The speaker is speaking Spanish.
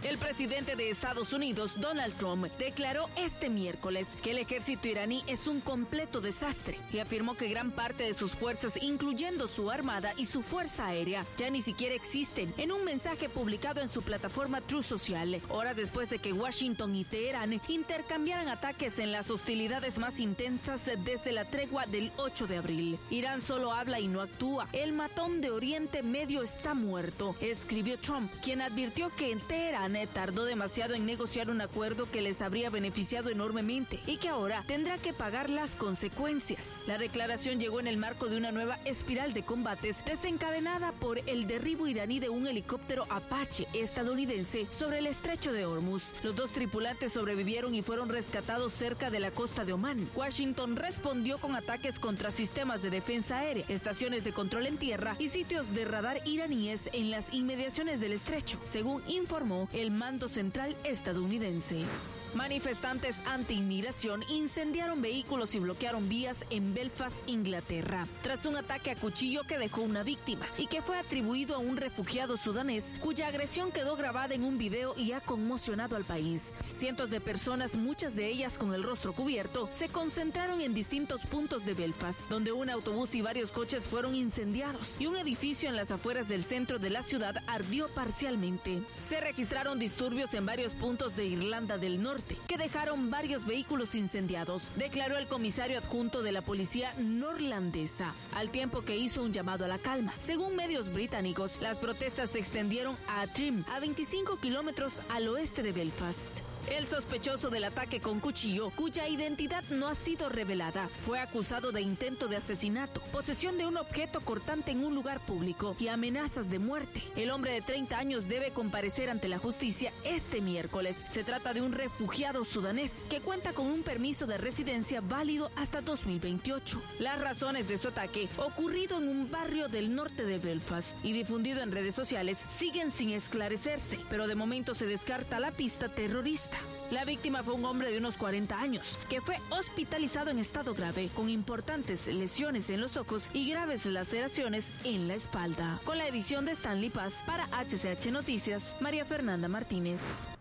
El presidente de Estados Unidos, Donald Trump, declaró este miércoles que el ejército iraní es un completo desastre y afirmó que gran parte de sus fuerzas, incluyendo su armada y su fuerza aérea, ya ni siquiera existen, en un mensaje publicado en su plataforma Truth Social, horas después de que Washington y Teherán intercambiaran ataques en las hostilidades más intensas desde la tregua del 8 de abril. Irán solo habla y no actúa. El matón de Oriente Medio está muerto, escribió Trump, quien advirtió que en Teherán tardó demasiado en negociar un acuerdo que les habría beneficiado enormemente y que ahora tendrá que pagar las consecuencias. La declaración llegó en el marco de una nueva espiral de combates desencadenada por el derribo iraní de un helicóptero Apache estadounidense sobre el estrecho de Hormuz. Los dos tripulantes sobrevivieron y fueron rescatados cerca de la costa de Omán. Washington respondió con ataques contra sistemas de defensa aérea, estaciones de control en tierra y sitios de radar iraníes en las inmediaciones del estrecho, según informó el mando central estadounidense. Manifestantes anti-inmigración incendiaron vehículos y bloquearon vías en Belfast, Inglaterra, tras un ataque a cuchillo que dejó una víctima y que fue atribuido a un refugiado sudanés cuya agresión quedó grabada en un video y ha conmocionado al país. Cientos de personas, muchas de ellas con el rostro cubierto, se concentraron en distintos puntos de Belfast, donde un autobús y varios coches fueron incendiados y un edificio en las afueras del centro de la ciudad ardió parcialmente. Se registraron disturbios en varios puntos de Irlanda del Norte, que dejaron varios vehículos incendiados, declaró el comisario adjunto de la policía neerlandesa, al tiempo que hizo un llamado a la calma. Según medios británicos, las protestas se extendieron a Trim, a 25 kilómetros al oeste de Belfast. El sospechoso del ataque con cuchillo, cuya identidad no ha sido revelada, fue acusado de intento de asesinato, posesión de un objeto cortante en un lugar público y amenazas de muerte. El hombre de 30 años debe comparecer ante la justicia este miércoles. Se trata de un refugiado sudanés que cuenta con un permiso de residencia válido hasta 2028. Las razones de su ataque, ocurrido en un barrio del norte de Belfast y difundido en redes sociales, siguen sin esclarecerse, pero de momento se descarta la pista terrorista. La víctima fue un hombre de unos 40 años, que fue hospitalizado en estado grave, con importantes lesiones en los ojos y graves laceraciones en la espalda. Con la edición de Stanley Paz, para HCH Noticias, María Fernanda Martínez.